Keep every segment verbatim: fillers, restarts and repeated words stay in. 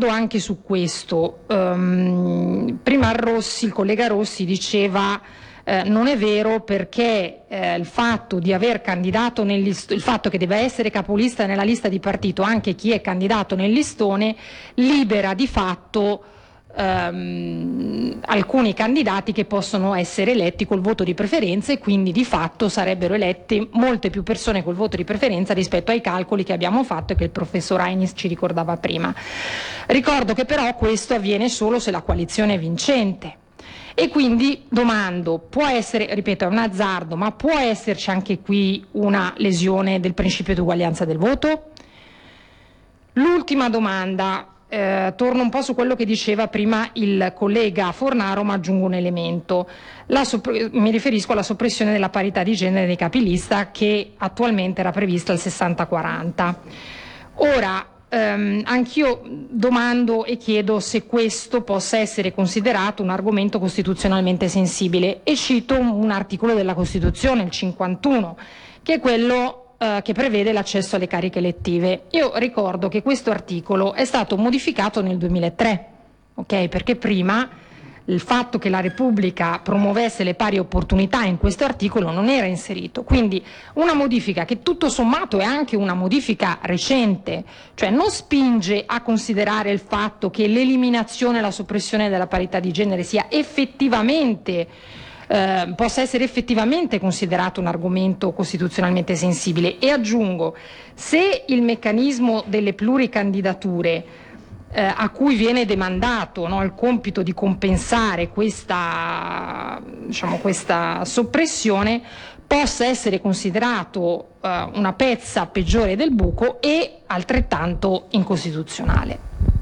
ricordo anche su questo. Um, prima Rossi, il collega Rossi diceva eh, non è vero perché eh, il fatto di aver candidato nel list- il fatto che deve essere capolista nella lista di partito anche chi è candidato nel listone libera di fatto ehm, alcuni candidati che possono essere eletti col voto di preferenza e quindi di fatto sarebbero elette molte più persone col voto di preferenza rispetto ai calcoli che abbiamo fatto e che il professor Ainis ci ricordava prima. Ricordo che però questo avviene solo se la coalizione è vincente. E quindi domando, può essere, ripeto, è un azzardo, ma può esserci anche qui una lesione del principio di uguaglianza del voto? L'ultima domanda, eh, torno un po' su quello che diceva prima il collega Fornaro, ma aggiungo un elemento. La sopp- mi riferisco alla soppressione della parità di genere dei capilista che attualmente era prevista al sessanta quaranta. Ora, ehm, anch'io domando e chiedo se questo possa essere considerato un argomento costituzionalmente sensibile e cito un, un articolo della Costituzione, il cinquantuno, che è quello eh, che prevede l'accesso alle cariche elettive. Io ricordo che questo articolo è stato modificato nel duemilatré, ok? Perché prima il fatto che la Repubblica promuovesse le pari opportunità in questo articolo non era inserito. Quindi una modifica che tutto sommato è anche una modifica recente, cioè non spinge a considerare il fatto che l'eliminazione e la soppressione della parità di genere sia effettivamente eh, possa essere effettivamente considerato un argomento costituzionalmente sensibile. E aggiungo, se il meccanismo delle pluricandidature eh, a cui viene demandato, no, il compito di compensare questa, diciamo, questa soppressione possa essere considerato eh, una pezza peggiore del buco e altrettanto incostituzionale.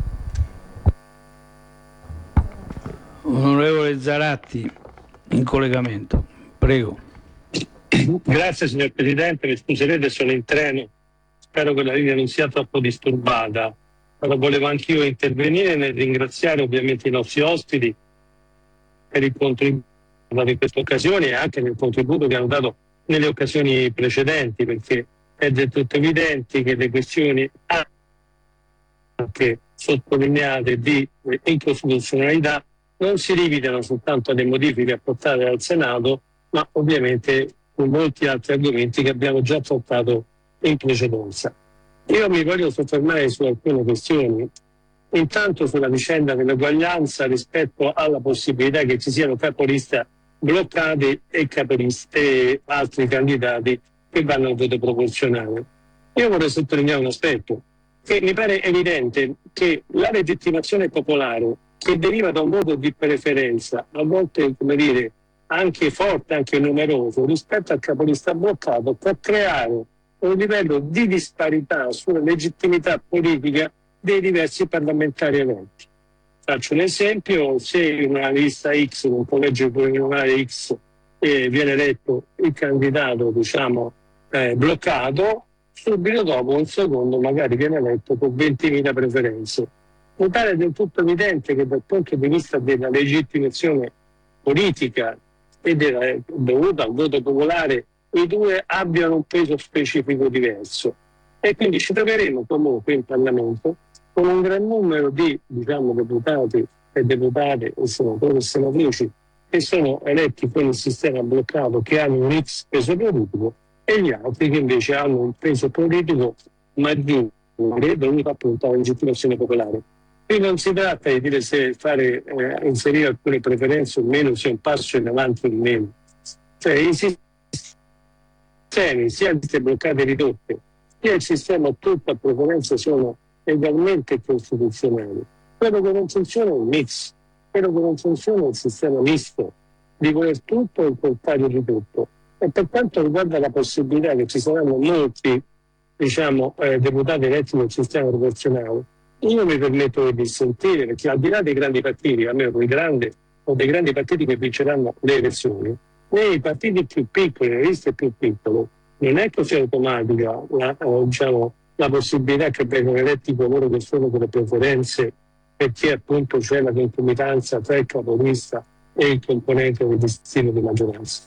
Onorevole Zaratti, in collegamento, prego. Grazie signor Presidente, mi scuserete, sono in treno, spero che la linea non sia troppo disturbata. Però volevo anch'io intervenire nel ringraziare ovviamente i nostri ospiti per il contributo in questa occasione e anche nel contributo che hanno dato nelle occasioni precedenti, perché è del tutto evidente che le questioni anche sottolineate di incostituzionalità non si limitano soltanto alle modifiche apportate dal Senato, ma ovviamente con molti altri argomenti che abbiamo già trattato in precedenza. Io mi voglio soffermare su alcune questioni, intanto sulla vicenda dell'uguaglianza rispetto alla possibilità che ci siano capoliste bloccati e capoliste e altri candidati che vanno al voto proporzionale. Io vorrei sottolineare un aspetto, che mi pare evidente che la legittimazione popolare che deriva da un voto di preferenza, a volte, come dire, anche forte, anche numeroso, rispetto al capolista bloccato, può creare un livello di disparità sulla legittimità politica dei diversi parlamentari eletti. Faccio un esempio: se in una lista X, in un collegio plurinominale X, eh, viene eletto il candidato, diciamo, eh, bloccato, subito dopo un secondo magari viene eletto con ventimila preferenze. Mi pare del tutto evidente che dal punto di vista della legittimazione politica e della, dovuta al voto popolare, i due abbiano un peso specifico diverso. E quindi ci troveremo comunque in Parlamento con un gran numero di, diciamo, deputati e deputate e senatori e senatrici che sono eletti con il sistema bloccato, che hanno un X peso politico, e gli altri che invece hanno un peso politico maggiore dovuto appunto alla legittimazione popolare. Qui non si tratta di dire se fare eh, inserire alcune preferenze o meno sia un passo in avanti o meno. Cioè i sistemi, sia liste bloccate ridotte, sia il sistema tutto a preferenza, sono legalmente costituzionali. Quello che non funziona è un mix, quello che non funziona è il sistema misto, di voler tutto e il contrario di tutto. E per quanto riguarda la possibilità che ci saranno molti, diciamo, eh, deputati eletti nel sistema proporzionale, io mi permetto di dissentire, perché al di là dei grandi partiti, almeno dei grandi o dei grandi partiti che vinceranno le elezioni, nei partiti più piccoli, le liste più piccole, non è così automatica la, eh, diciamo, la possibilità che vengano eletti coloro che sono con le preferenze, perché appunto c'è la concomitanza tra il capolista e il componente del destino di maggioranza.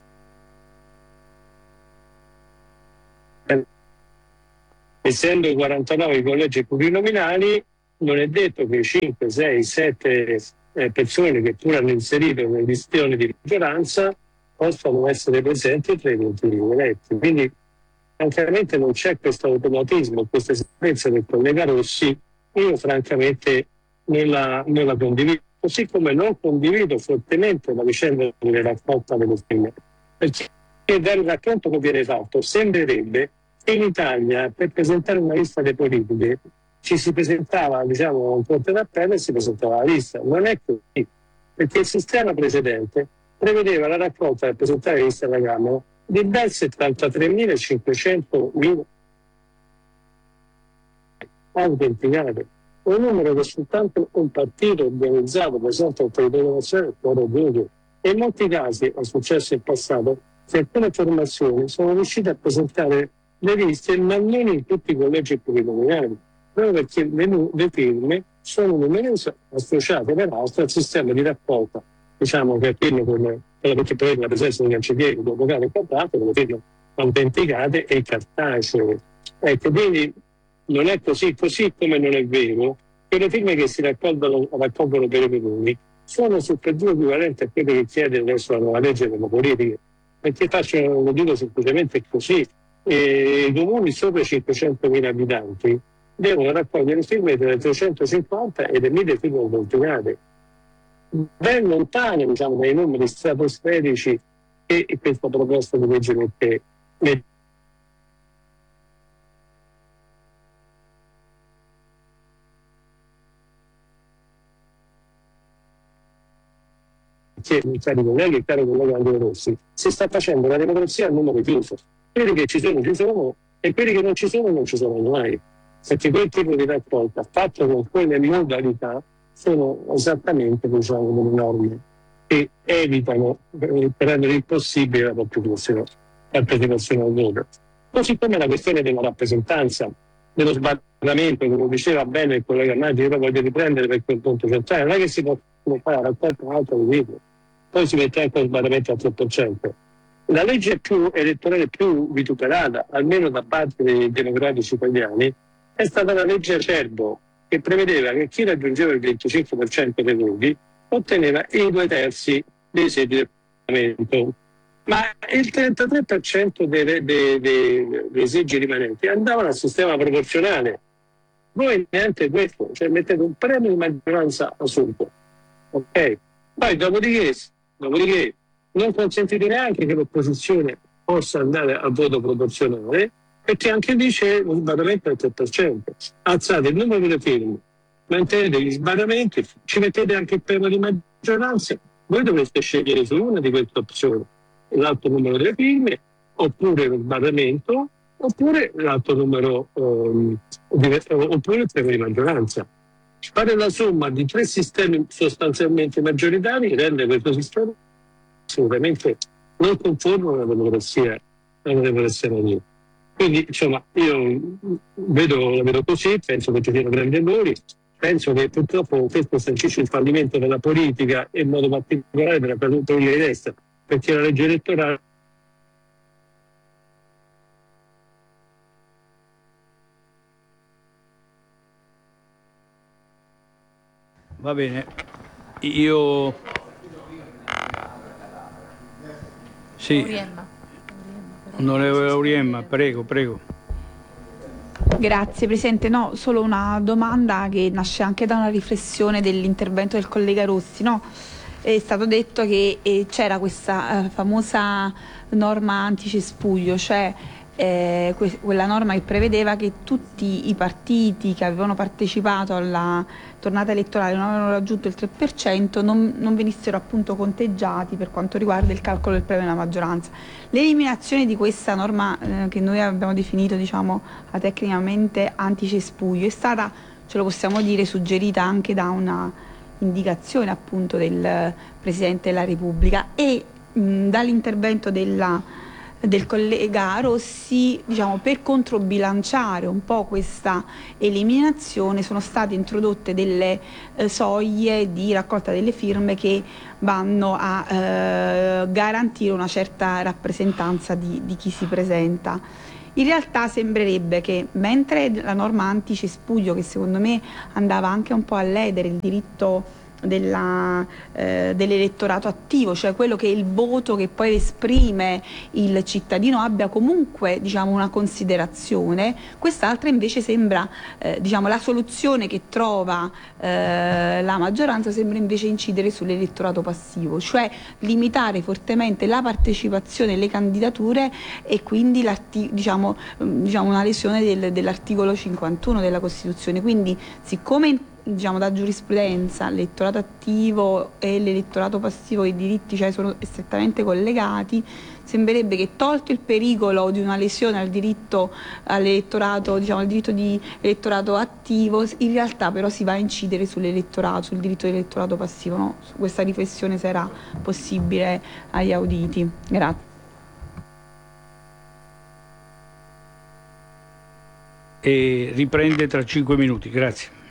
Essendo i quarantanove i collegi plurinominali, non è detto che cinque, sei, sette eh, persone che pur hanno inserito nelle listoni di maggioranza possano essere presenti tra i venti eletti. Quindi francamente non c'è questo automatismo, questa esigenza del collega Rossi, io francamente non la, non la condivido, così come non condivido fortemente la vicenda delle raccolta delle firme, perché dal racconto che viene fatto sembrerebbe che in Italia per presentare una lista delle politiche ci si presentava, diciamo, un ponte d'appello e si presentava la lista. Non è così, perché il sistema precedente prevedeva la raccolta per presentare la lista alla Camera di ben settantatremilacinquecento autenticate, un numero che soltanto un partito organizzato presente al territorio nazionale può raggiungere. E in molti casi è successo in passato che alcune formazioni sono riuscite a presentare le liste, ma non in tutti i collegi plurinominali, proprio perché le, le firme sono numerose, associate peraltro al sistema di raccolta, diciamo che firme come quella che prevede la presenza di cancellieri, di avvocati e quant'altro, le firme autenticate e cartacee. Ecco, quindi non è così, così come non è vero che le firme che si raccolgono, raccolgono per i comuni sono su per due equivalenti a quello che chiede adesso la nuova legge delle politiche, perché faccio, lo dico semplicemente così, eh, i comuni sopra i cinquecentomila abitanti devono raccogliere firme tra le trecentocinquanta e le mille firme autenticate, ben lontane, diciamo, dai numeri stratosferici che questa proposta di legge mette, mette che, cari colleghi e cari colleghi Andrea Rossi, si sta facendo la democrazia a numero chiuso. Quelli che ci sono ci sono e quelli che non ci sono non ci sono mai. Perché quel tipo di raccolta fatto con quelle modalità sono esattamente, diciamo, delle norme che evitano eh, per rendere impossibile la partecipazione, partecipazione al voto. Così come la questione della rappresentanza, dello sbarramento, come diceva bene il collega Maggi, io lo voglio riprendere perché è un punto centrale, non è che si può fare la raccolta un altro di libro, poi si mette anche lo sbarramento al tre per cento. La legge più elettorale più vituperata, almeno da parte dei democratici italiani, è stata la legge Acerbo, che prevedeva che chi raggiungeva il venticinque per cento dei voti otteneva i due terzi dei seggi del Parlamento. Ma il trentatré per cento dei, dei, dei, dei seggi rimanenti andavano al sistema proporzionale. Voi neanche questo, cioè mettete un premio di maggioranza assunto. Ok? Poi dopodiché, dopodiché non consentite neanche che l'opposizione possa andare al voto proporzionale, perché anche lì c'è lo sbarramento del tre per cento. Alzate il numero delle firme, mantenete gli sbarramenti, ci mettete anche il premio di maggioranza, voi dovreste scegliere su una di queste opzioni, l'alto numero delle firme, oppure lo sbarramento, oppure l'alto numero, um, oppure il premio di maggioranza. Fare la somma di tre sistemi sostanzialmente maggioritari rende questo sistema assolutamente non conforme a una democrazia, a una democrazia mia. Quindi, insomma, io vedo, la vedo così, penso che ci siano grandi errori, penso che purtroppo questo sancisce il fallimento della politica e in modo particolare della politica di destra, perché la legge elettorale va bene, io sì, Auriemma. onorevole Auriemma, prego, prego. Grazie Presidente, no, solo una domanda che nasce anche da una riflessione dell'intervento del collega Rossi, no? È stato detto che eh, c'era questa eh, famosa norma anticespuglio, cioè eh, que quella norma che prevedeva che tutti i partiti che avevano partecipato alla tornata elettorale non avevano raggiunto il tre per cento non, non venissero appunto conteggiati per quanto riguarda il calcolo del premio della maggioranza. L'eliminazione di questa norma eh, che noi abbiamo definito, diciamo, tecnicamente anticespuglio è stata, ce lo possiamo dire, suggerita anche da una indicazione appunto del Presidente della Repubblica e dall'intervento della del collega Rossi, diciamo, per controbilanciare un po' questa eliminazione sono state introdotte delle eh, soglie di raccolta delle firme che vanno a eh, garantire una certa rappresentanza di, di chi si presenta. In realtà sembrerebbe che mentre la norma anticespuglio, che secondo me andava anche un po' a ledere il diritto della, eh, dell'elettorato attivo, cioè quello che è il voto che poi esprime il cittadino, abbia comunque, diciamo, una considerazione, quest'altra invece sembra, eh, diciamo, la soluzione che trova eh, la maggioranza sembra invece incidere sull'elettorato passivo, cioè limitare fortemente la partecipazione alle candidature e quindi diciamo, diciamo una lesione del, dell'articolo cinquantuno della Costituzione. Quindi siccome, diciamo, da giurisprudenza l'elettorato attivo e l'elettorato passivo, i diritti, cioè, sono strettamente collegati, sembrerebbe che, tolto il pericolo di una lesione al diritto all'elettorato, diciamo, al diritto di elettorato attivo, in realtà però si va a incidere sull'elettorato, sul diritto dell'elettorato passivo, no? Su questa riflessione sarà possibile agli auditi. Grazie. E riprende tra cinque minuti, grazie.